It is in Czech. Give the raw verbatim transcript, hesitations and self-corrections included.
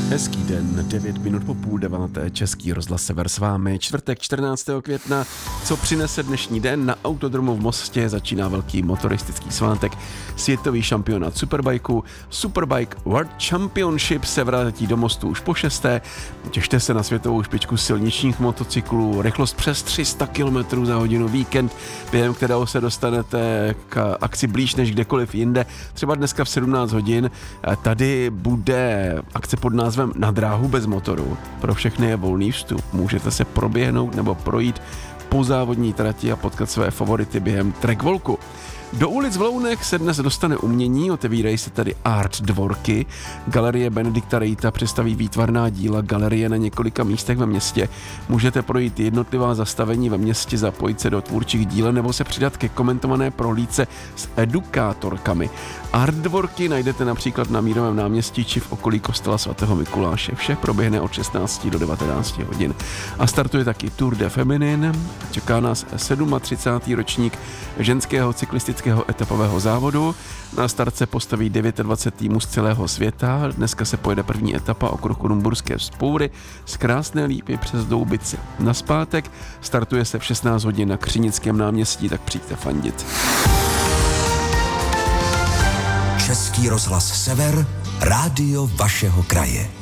Hezký den, devět minut po půl deváté, Český rozhlas Sever s vámi. Čtvrtek čtrnáctého května, co přinese dnešní den? Na Autodromu v Mostě začíná velký motoristický svátek, světový šampionát Superbikeu. Superbike World Championship se vrátí do Mostu už po šesté. Těšte se na světovou špičku silničních motocyklů, rychlost přes tři sta kilometrů za hodinu, víkend, během kterého se dostanete k akci blíž než kdekoliv jinde. Třeba dneska v sedmnáct hodin tady bude akce pod názvem Na dráhu bez motoru. Pro všechny je volný vstup. Můžete se proběhnout nebo projít po závodní trati a potkat své favority během trackwalku. Do ulic v Lounech se dnes dostane umění, otevírají se tady art dvorky. Galerie Benedikta Rejta představí výtvarná díla galerie na několika místech ve městě. Můžete projít jednotlivá zastavení ve městě, zapojit se do tvůrčích dílen nebo se přidat ke komentované prohlídce s edukátorkami. Art dvorky najdete například na Mírovém náměstí či v okolí kostela svatého Mikuláše. Vše proběhne od šestnácti do devatenácti hodin. A startuje taky Tour de Féminine. Čeká nás třicátý sedmý ročník ženského cyklistického etapového závodu. Na start se postaví dvacet devět týmů z celého světa. Dneska se pojede první etapa okruhu Rumburské vzpoury z Krásné Lípy přes Doubici. Nazpátek startuje se v šestnáct hodin na Křinickém náměstí, tak přijďte fandit. Český rozhlas Sever, rádio vašeho kraje.